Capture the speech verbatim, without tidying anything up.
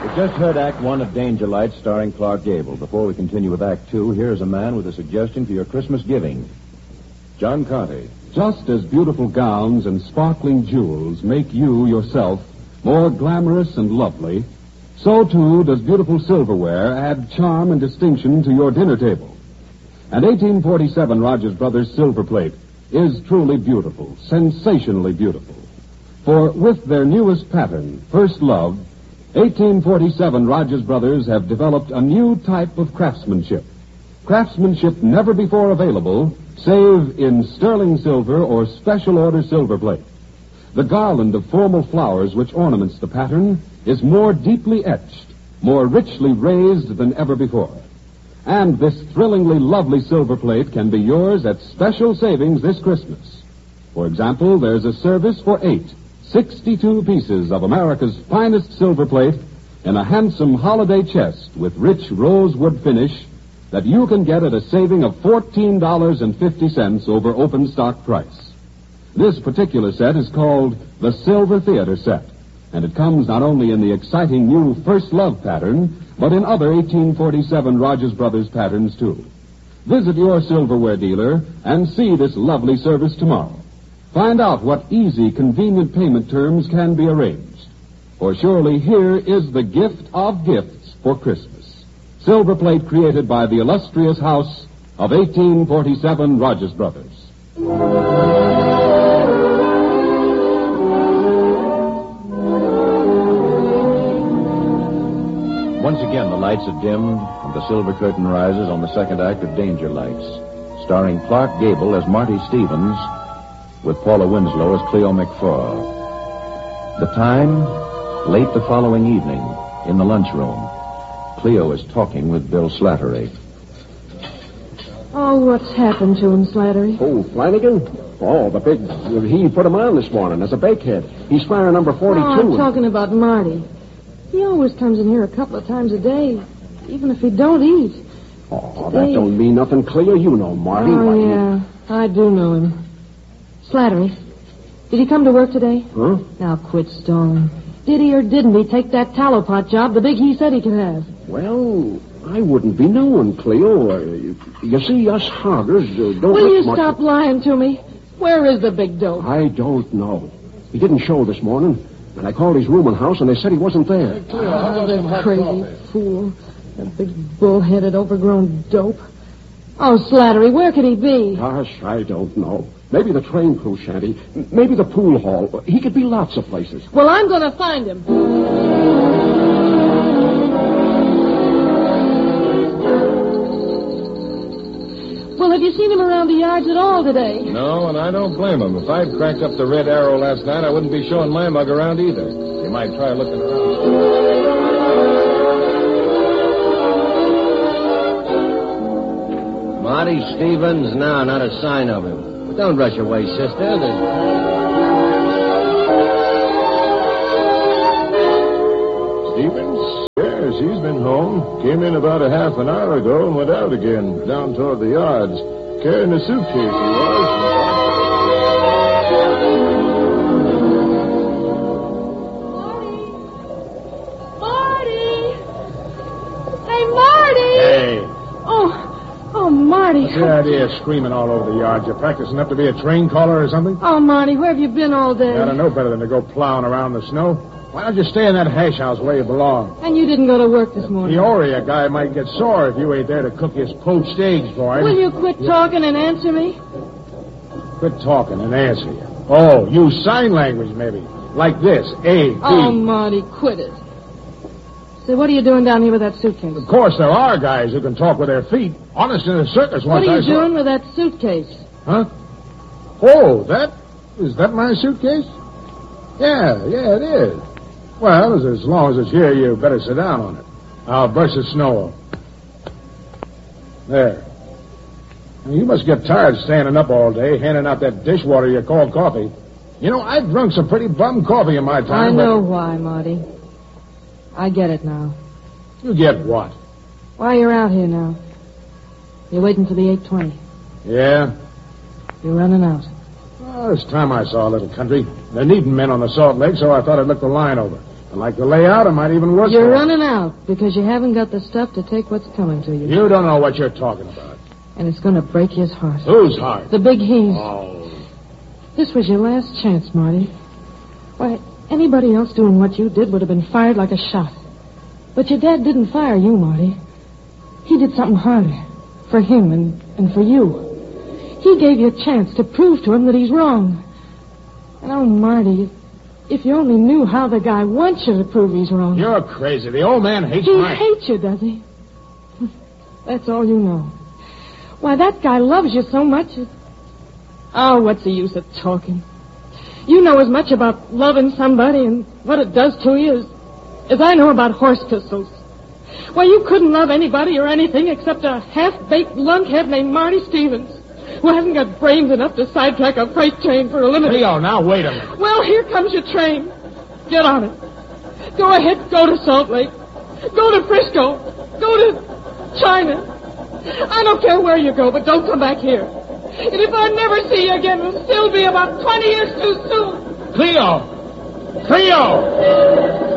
We just heard Act One of Danger Lights starring Clark Gable. Before we continue with Act Two, here's a man with a suggestion for your Christmas giving. John Conte. Just as beautiful gowns and sparkling jewels make you, yourself, more glamorous and lovely, so too does beautiful silverware add charm and distinction to your dinner table. And eighteen forty-seven Rogers Brothers silver plate is truly beautiful, sensationally beautiful. For with their newest pattern, First Love, eighteen forty-seven Rogers Brothers have developed a new type of craftsmanship. Craftsmanship never before available, save in sterling silver or special order silver plate. The garland of formal flowers which ornaments the pattern is more deeply etched, more richly raised than ever before. And this thrillingly lovely silver plate can be yours at special savings this Christmas. For example, there's a service for eight. sixty-two pieces of America's finest silver plate in a handsome holiday chest with rich rosewood finish that you can get at a saving of fourteen dollars and fifty cents over open stock price. This particular set is called the Silver Theater Set, and it comes not only in the exciting new First Love pattern, but in other eighteen forty-seven Rogers Brothers patterns, too. Visit your silverware dealer and see this lovely service tomorrow. Find out what easy, convenient payment terms can be arranged. For surely here is the gift of gifts for Christmas. Silver plate created by the illustrious house of eighteen forty-seven Rogers Brothers. Once again, the lights are dimmed and the silver curtain rises on the second act of Danger Lights, starring Clark Gable as Marty Stevens, with Paula Winslow as Cleo McFaw. The time, late the following evening, in the lunchroom. Cleo is talking with Bill Slattery. Oh, what's happened to him, Slattery? Oh, Flanagan? Oh, the big... He put him on this morning as a bakehead. He's fire number forty-two. Oh, I'm talking about Marty. He always comes in here a couple of times a day, even if he don't eat. Oh, that don't mean nothing, Cleo. You know Marty. Oh, yeah, I do know him. Slattery, did he come to work today? Huh? Now quit stalling. Did he or didn't he take that tallow pot job, the big he said he could have? Well, I wouldn't be knowing, Cleo. Uh, you see, us hoggers uh, don't... Will you much stop of... lying to me? Where is the big dope? I don't know. He didn't show this morning, and I called his rooming house, and they said he wasn't there. Oh, that crazy fool. That big bull-headed, overgrown dope. Oh, Slattery, where could he be? Gosh, I don't know. Maybe the train crew shanty. Maybe the pool hall. He could be lots of places. Well, I'm going to find him. Well, have you seen him around the yards at all today? No, and I don't blame him. If I'd cracked up the Red Arrow last night, I wouldn't be showing my mug around either. You might try looking around. Marty Stevens? No, not a sign of him. But don't rush away, sister. There's... Stevens? Yes, he's been home. Came in about a half an hour ago and went out again, down toward the yards. Carrying a suitcase, he was. What's the idea of screaming all over the yard? You practicing up to be a train caller or something? Oh, Marty, where have you been all day? You ought to know better than to go plowing around the snow. Why don't you stay in that hash house where you belong? And you didn't go to work this morning. Peoria guy might get sore if you ain't there to cook his poached eggs for him. Will you quit talking and answer me? Quit talking and answer you. Oh, use sign language, maybe. Like this, A, B. Oh, Marty, quit it. Say, what are you doing down here with that suitcase? Of course, there are guys who can talk with their feet. Honest in a circus What once are you I saw... doing with that suitcase? Huh? Oh, that... Is that my suitcase? Yeah, yeah, it is. Well, as, as long as it's here, you better sit down on it. I'll brush the snow off. There. Now, you must get tired standing up all day, handing out that dishwater you call coffee. You know, I've drunk some pretty bum coffee in my time. I know but... why, Marty. I get it now. You get what? Why you're out here now. You're waiting for the eight twenty. Yeah? You're running out. Well, it's time I saw a little country. They're needing men on the Salt Lake, so I thought I'd look the line over. I like the layout. I might even work You're for it. running out because you haven't got the stuff to take what's coming to you. You don't know what you're talking about. And it's going to break his heart. Whose heart? The big he's. Oh. This was your last chance, Marty. Why, anybody else doing what you did would have been fired like a shot. But your dad didn't fire you, Marty. He did something harder. For him and, and for you. He gave you a chance to prove to him that he's wrong. And oh, Marty, if you only knew how the guy wants you to prove he's wrong. You're crazy. The old man hates He my... hates you, does he? That's all you know. Why, that guy loves you so much. It... Oh, what's the use of talking? You know as much about loving somebody and what it does to you as, as I know about horse pistols. Why, you couldn't love anybody or anything except a half-baked lunkhead named Marty Stevens, who hasn't got brains enough to sidetrack a freight train for a limited... Leo, now wait a minute. Well, here comes your train. Get on it. Go ahead, go to Salt Lake. Go to Frisco. Go to China. I don't care where you go, but don't come back here. And if I never see you again, it'll still be about twenty years too soon. Cleo! Cleo!